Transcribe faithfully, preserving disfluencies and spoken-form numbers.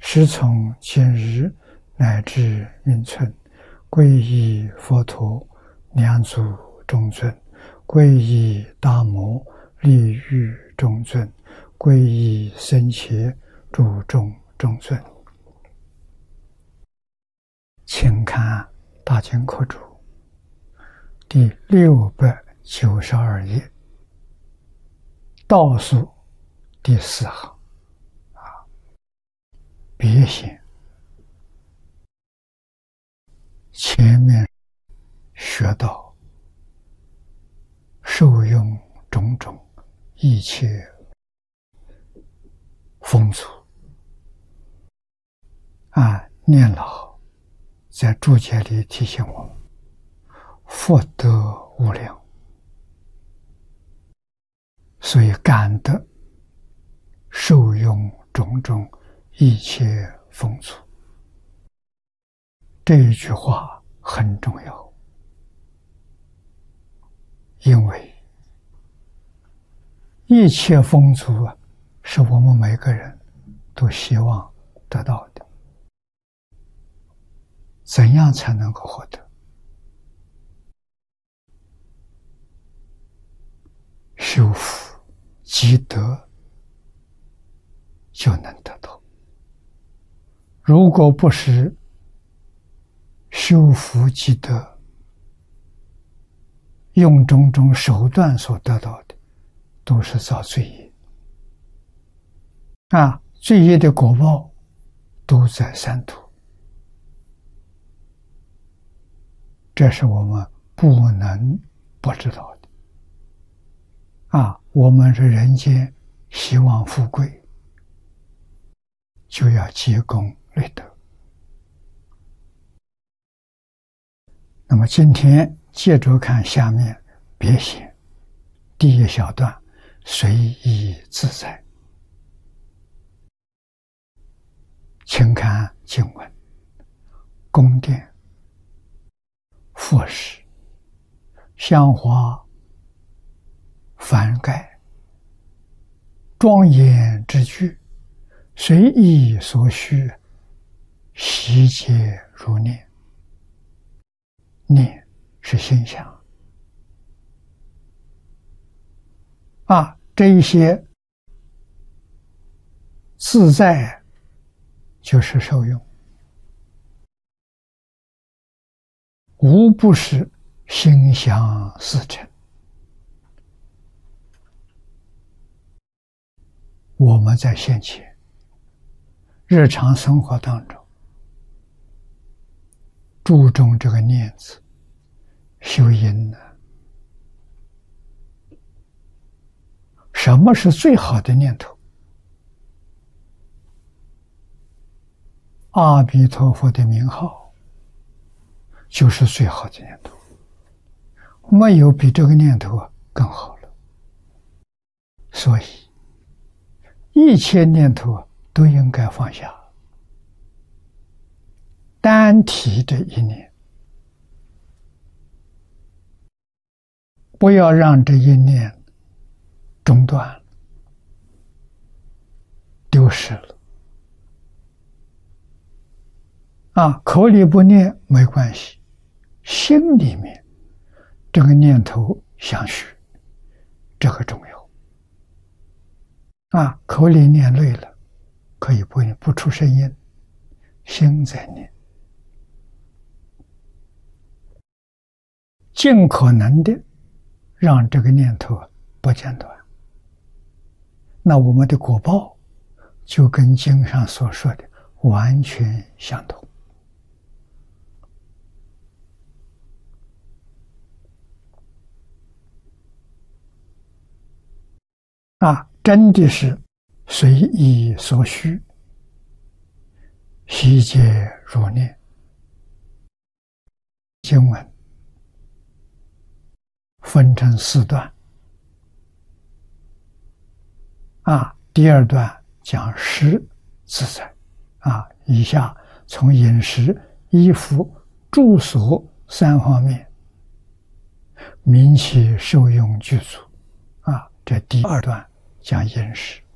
时从今日乃至永存，皈依佛陀，两祖中尊；皈依大摩，利欲中尊；皈依僧伽，诸众中尊。请看大经科注第六百九十二页，倒数第四行啊，别显。前面学到受用种种一切风俗啊，念老在注解里提醒我们，福德无量，所以感得受用种种一切风俗。这一句话很重要，因为一切风俗啊，是我们每个人都希望得到的。怎样才能够获得？修福积德就能得到。如果不是修福积德，用种种手段所得到的，都是造罪业啊！罪业的果报都在三途，这是我们不能不知道的啊！我们是人间希望富贵，就要积功累德。那么今天接着看下面别显第一小段，随意自在。请看经文：宫殿、佛室、香花幡盖，庄严之具，随意所需，悉皆如念。念是心想啊，这一些自在就是受用，无不是心想事成。我们在现前日常生活当中注重这个念字修因呢？什么是最好的念头？阿弥陀佛的名号就是最好的念头，没有比这个念头啊更好了。所以一切念头啊都应该放下，单提这一念，不要让这一念中断丢失了啊！口里不念没关系，心里面这个念头相续，这个重要啊！口里念累了，可以不不出声音，心在念，尽可能的让这个念头不间断，那我们的果报就跟经上所说的完全相同啊！真的是随意所需，悉皆如念。经文分成四段啊，第二段讲食自在啊，以下从饮食、衣服、住所三方面明其受用具足啊，这第二段讲饮食。